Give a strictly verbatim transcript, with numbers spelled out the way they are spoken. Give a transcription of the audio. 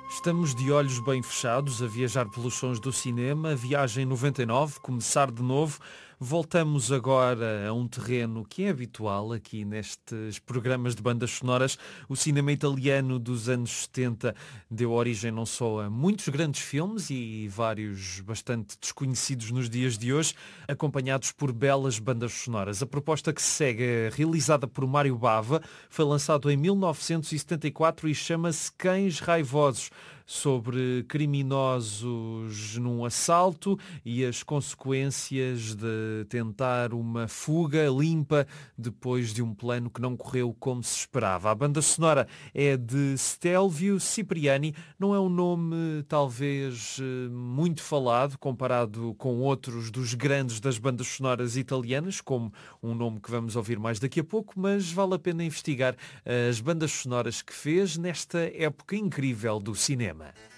Estamos de olhos bem fechados a viajar pelos sons do cinema, Viagem noventa e nove, começar de novo. Voltamos agora a um terreno que é habitual aqui nestes programas de bandas sonoras. O cinema italiano dos anos setenta deu origem não só a muitos grandes filmes e vários bastante desconhecidos nos dias de hoje, acompanhados por belas bandas sonoras. A proposta que se segue é realizada por Mário Bava, foi lançado em mil novecentos e setenta e quatro e chama-se Cães Raivosos, sobre criminosos num assalto e as consequências de tentar uma fuga limpa depois de um plano que não correu como se esperava. A banda sonora é de Stelvio Cipriani, não é um nome talvez muito falado comparado com outros dos grandes das bandas sonoras italianas, como um nome que vamos ouvir mais daqui a pouco, mas vale a pena investigar as bandas sonoras que fez nesta época incrível do cinema.